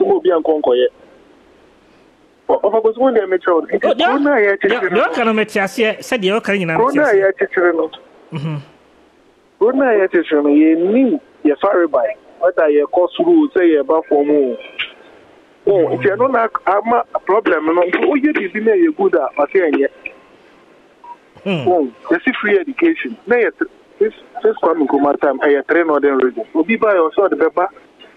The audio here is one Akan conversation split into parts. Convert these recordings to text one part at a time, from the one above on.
mo bi ankonkoye ofa ko so ne metro corona ya chechire yo kana metiase said yo kana nyina corona ya chechire no corona ya chechire no ye ni ye fare by whether ye course rule say ye ba for mu if you no na ama problem no o ye bi na ye good o say enye the free education na ye this kwame kuma time I train northern region obi buy also the beba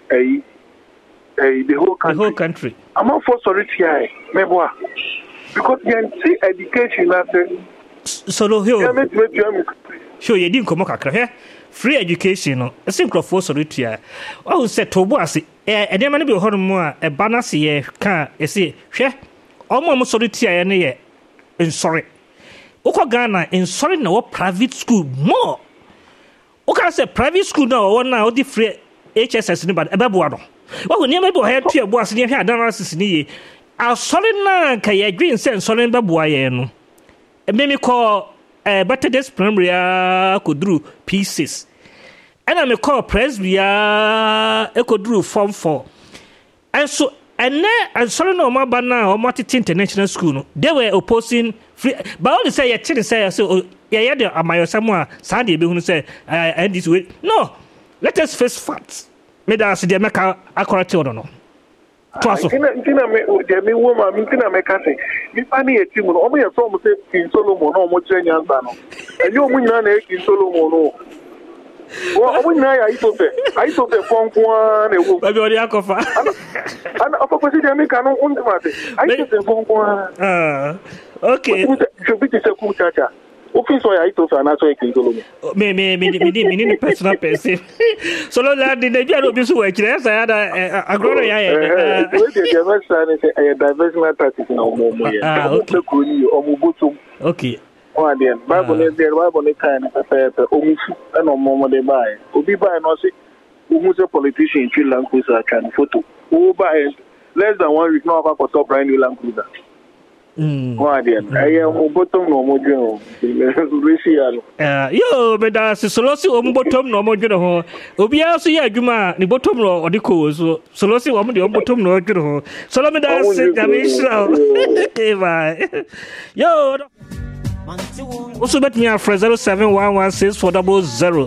the whole country I'm not for sorry here meboa because you see education as solo hill show you didn't come kakra free education no synchro for sorry here oh set to boss e dem na be ho no a e balance ye ka e say hwe omo sorry here na ye sorry uko Ghana in sorry na what private school more uka say private school na one na the free HSS ni bad ebeboa no wa ni me bo he to ebo ase ni hwe analysis ni ye a sorry na ka ye green sense sorry beboa ye no me call better this primary kodru P6 and I call presbya ekodru form 4 and so and sorry no ma ba na o multi international school no they were opposing free but only say you say so yeah the amayosam a Sunday be hunu say and this way no let us face facts me da se de meka akorate o no to aso ntina me de me wo ma ntina me ka say mi pa na eti mu no o mo ye so mo say King Solomon no mo kire nyanza no enyo mo nyina na King Solomon no o mo nyina ya ito fe fonkwa na ewo baby odi akofa ana ofo si de me ka no undima de ito fe fonkwa okay so bi te se ku chacha ofin so ya ito fa na so King Solomon me personal person so lo la de bia no bi so wa kire sa ya da agro ya we de diversity say a diversity tactics na mo ya okay ko ni o mo botum okay o ade Bible ne kan na pepe o mu fu na mo de bai obi bai no say o mu say politician chi land cruiser can photo o bai less than 1 week no for top brand new land cruiser I am bottom no more general. Yo, but that's Solosi or bottom no more general. Obia so ya juma ni bottom or the co so Solosi or the bottom no general. Solomida okay, bye. Yo, also bet me a 07116400.